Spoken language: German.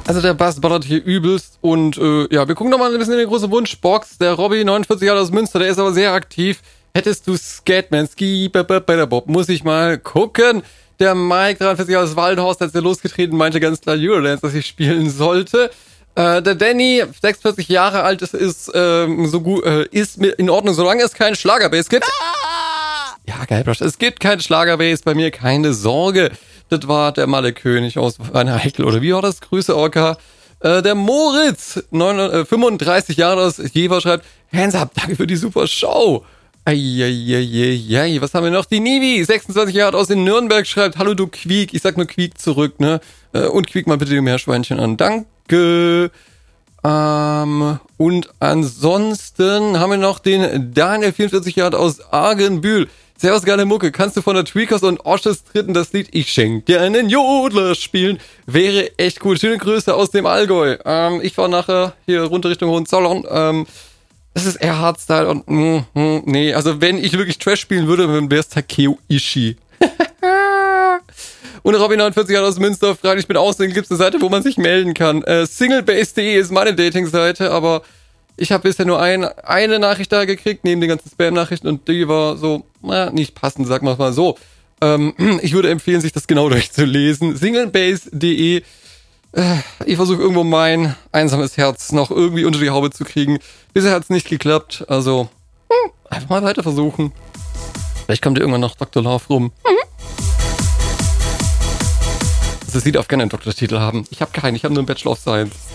Also der Bass ballert hier übelst und ja, wir gucken noch mal ein bisschen in die große Wunschbox. Der Robby, 49 Jahre aus Münster, der ist aber sehr aktiv. Hättest du Scatman, Bob, muss ich mal gucken. Der Mike, 43 Jahre aus Waldhorst, hat ja losgetreten, meinte ganz klar Eurodance, dass ich spielen sollte. Der Danny, 46 Jahre alt, ist so gut, ist in Ordnung, solange es keinen Schlagerbass gibt. Ja, geil, es gibt keinen Schlagerbass, bei mir keine Sorge. Das war der Malle-König aus Heikel, oder wie war das? Grüße, Orca. Der Moritz, 35 Jahre aus Jever, schreibt, Hands up, danke für die super Show. Eieieiei, was haben wir noch? Die Nivi, 26 Jahre aus in Nürnberg, schreibt, hallo du Quiek, ich sag nur Quiek zurück, ne? Und Quiek mal bitte die Meerschweinchen an, danke. Und ansonsten haben wir noch den Daniel, 44 Jahre aus Argenbühl. Servus, geile Mucke. Kannst du von der Tweakers und Osches Dritten das Lied Ich schenk dir einen Jodler spielen? Wäre echt cool. Schöne Grüße aus dem Allgäu. Ich fahr nachher hier runter Richtung Hohenzollern. Das ist eher Hardstyle und nee, also wenn ich wirklich Trash spielen würde, dann wäre es Takeo Ishii. Und Robin 49 Jahre aus Münster fragt, ich bin Aussehen, gibt es eine Seite, wo man sich melden kann. Singlebase.de ist meine Dating-Seite, aber ich habe bisher nur eine Nachricht da gekriegt, neben den ganzen Spam-Nachrichten, und die war so, nicht passend, sagen wir mal so. Ich würde empfehlen, sich das genau durchzulesen. Singlebase.de. Ich versuche irgendwo mein einsames Herz noch irgendwie unter die Haube zu kriegen. Bisher hat es nicht geklappt, also einfach mal weiter versuchen. Vielleicht kommt irgendwann noch Dr. Love rum. Das Lied darf gerne einen Doktortitel haben. Ich habe keinen, ich habe nur einen Bachelor of Science.